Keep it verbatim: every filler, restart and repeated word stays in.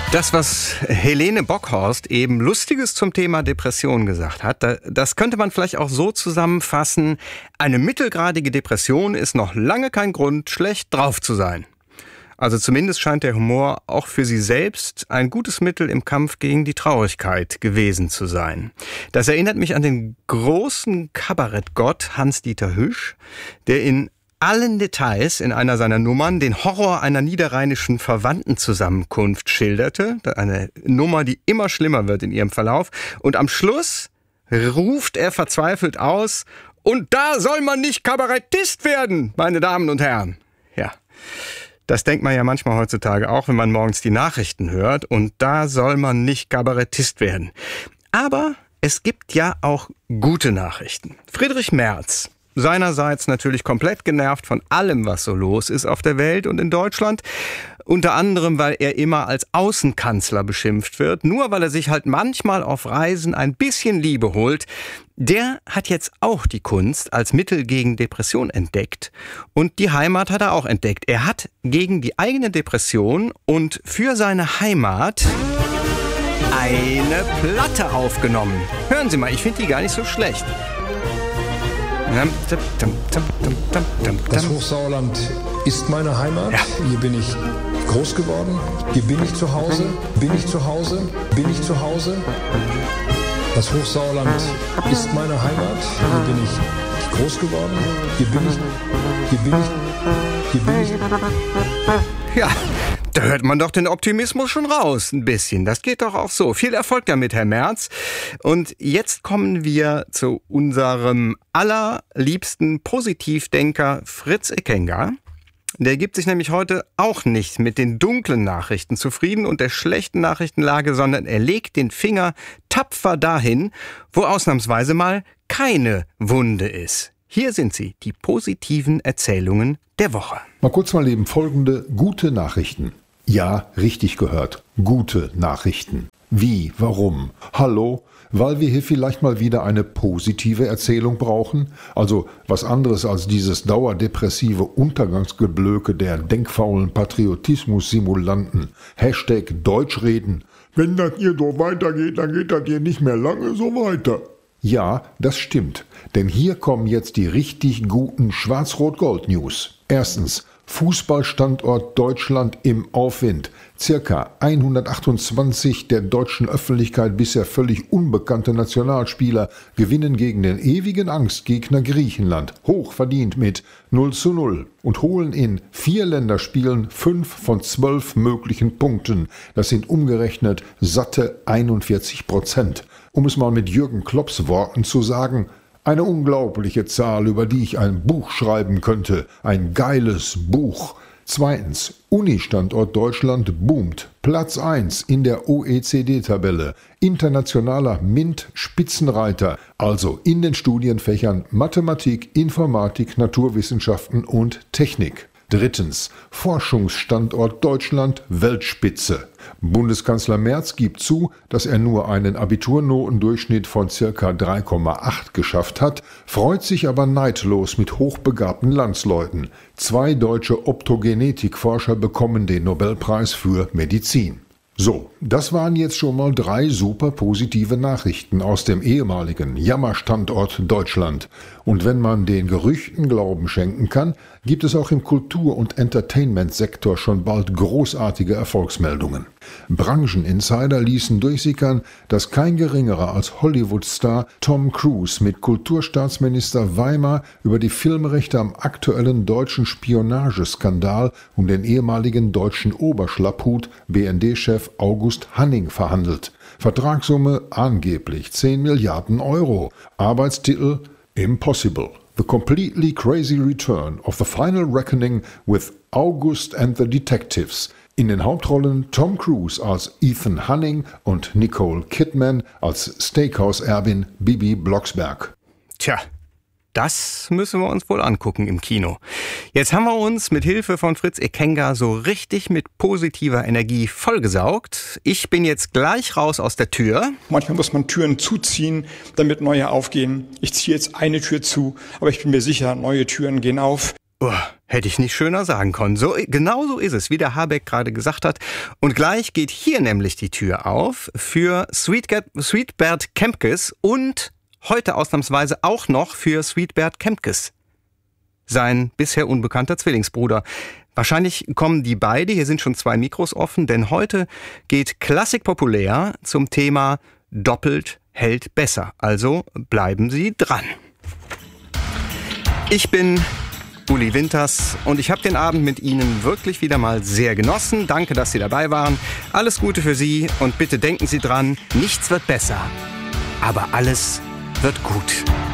Das, was Helene Bockhorst eben Lustiges zum Thema Depression gesagt hat, das könnte man vielleicht auch so zusammenfassen: Eine mittelgradige Depression ist noch lange kein Grund, schlecht drauf zu sein. Also zumindest scheint der Humor auch für sie selbst ein gutes Mittel im Kampf gegen die Traurigkeit gewesen zu sein. Das erinnert mich an den großen Kabarettgott Hans-Dieter Hüsch, der in allen Details in einer seiner Nummern den Horror einer niederrheinischen Verwandtenzusammenkunft schilderte. Eine Nummer, die immer schlimmer wird in ihrem Verlauf. Und am Schluss ruft er verzweifelt aus: Und da soll man nicht Kabarettist werden, meine Damen und Herren. Ja, das denkt man ja manchmal heutzutage auch, wenn man morgens die Nachrichten hört. Und da soll man nicht Kabarettist werden. Aber es gibt ja auch gute Nachrichten. Friedrich Merz, seinerseits natürlich komplett genervt von allem, was so los ist auf der Welt und in Deutschland. Unter anderem, weil er immer als Außenkanzler beschimpft wird. Nur weil er sich halt manchmal auf Reisen ein bisschen Liebe holt. Der hat jetzt auch die Kunst als Mittel gegen Depression entdeckt. Und die Heimat hat er auch entdeckt. Er hat gegen die eigene Depression und für seine Heimat eine Platte aufgenommen. Hören Sie mal, ich finde die gar nicht so schlecht. Das Hochsauerland ist meine Heimat. Ja. Hier bin ich groß geworden. Hier bin ich zu Hause. Bin ich zu Hause? Bin ich zu Hause? Das Hochsauerland ist meine Heimat. Hier bin ich groß geworden. Hier bin ich. Hier bin ich. Hier bin ich. Ja, da hört man doch den Optimismus schon raus, ein bisschen. Das geht doch auch so. Viel Erfolg damit, Herr Merz. Und jetzt kommen wir zu unserem allerliebsten Positivdenker Fritz Eckenger. Der gibt sich nämlich heute auch nicht mit den dunklen Nachrichten zufrieden und der schlechten Nachrichtenlage, sondern er legt den Finger tapfer dahin, wo ausnahmsweise mal keine Wunde ist. Hier sind sie, die positiven Erzählungen der Woche. Mal kurz mal eben folgende gute Nachrichten. Ja, richtig gehört. Gute Nachrichten. Wie? Warum? Hallo? Weil wir hier vielleicht mal wieder eine positive Erzählung brauchen? Also was anderes als dieses dauerdepressive Untergangsgeblöke der denkfaulen Patriotismus-Simulanten. Hashtag Deutschreden. Wenn das hier so weitergeht, dann geht das hier nicht mehr lange so weiter. Ja, das stimmt. Denn hier kommen jetzt die richtig guten Schwarz-Rot-Gold-News. Erstens, Fußballstandort Deutschland im Aufwind. Circa hundertachtundzwanzig der deutschen Öffentlichkeit bisher völlig unbekannte Nationalspieler gewinnen gegen den ewigen Angstgegner Griechenland. Hochverdient mit null zu null und holen in vier Länderspielen fünf von zwölf möglichen Punkten. Das sind umgerechnet satte einundvierzig Prozent. Um es mal mit Jürgen Klopps Worten zu sagen: Eine unglaubliche Zahl, über die ich ein Buch schreiben könnte. Ein geiles Buch. Zweitens, Uni-Standort Deutschland boomt. Platz eins in der O E C D-Tabelle. Internationaler MINT-Spitzenreiter. Also in den Studienfächern Mathematik, Informatik, Naturwissenschaften und Technik. Drittens, Forschungsstandort Deutschland Weltspitze. Bundeskanzler Merz gibt zu, dass er nur einen Abiturnotendurchschnitt von ca. drei Komma acht geschafft hat, freut sich aber neidlos mit hochbegabten Landsleuten. Zwei deutsche Optogenetikforscher bekommen den Nobelpreis für Medizin. So, das waren jetzt schon mal drei super positive Nachrichten aus dem ehemaligen Jammerstandort Deutschland. Und wenn man den Gerüchten Glauben schenken kann, gibt es auch im Kultur- und Entertainment-Sektor schon bald großartige Erfolgsmeldungen. Brancheninsider ließen durchsickern, dass kein geringerer als Hollywood-Star Tom Cruise mit Kulturstaatsminister Weimer über die Filmrechte am aktuellen deutschen Spionageskandal um den ehemaligen deutschen Oberschlapphut B N D-Chef August Hanning verhandelt. Vertragssumme angeblich zehn Milliarden Euro. Arbeitstitel Impossible. The completely crazy return of the final reckoning with August and the Detectives. In den Hauptrollen Tom Cruise als Ethan Hanning und Nicole Kidman als Steakhouse-Erbin Bibi Blocksberg. Tja, das müssen wir uns wohl angucken im Kino. Jetzt haben wir uns mit Hilfe von Fritz Eckenger so richtig mit positiver Energie vollgesaugt. Ich bin jetzt gleich raus aus der Tür. Manchmal muss man Türen zuziehen, damit neue aufgehen. Ich ziehe jetzt eine Tür zu, aber ich bin mir sicher, neue Türen gehen auf. Oh, hätte ich nicht schöner sagen können. So, genau so ist es, wie der Habeck gerade gesagt hat. Und gleich geht hier nämlich die Tür auf für Sweetbert Kempkes und heute ausnahmsweise auch noch für Sweetbert Kempkes, sein bisher unbekannter Zwillingsbruder. Wahrscheinlich kommen die beide, hier sind schon zwei Mikros offen, denn heute geht Klassik populär zum Thema Doppelt hält besser. Also bleiben Sie dran. Ich bin Uli Winters und ich habe den Abend mit Ihnen wirklich wieder mal sehr genossen. Danke, dass Sie dabei waren. Alles Gute für Sie und bitte denken Sie dran, nichts wird besser, aber alles wird gut.